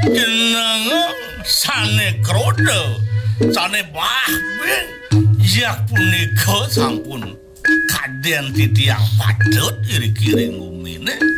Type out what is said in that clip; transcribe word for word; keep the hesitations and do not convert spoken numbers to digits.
jeneng sane krodo sane wahbing yak punika sampun kadyan titiang padut iri-kiri ngumine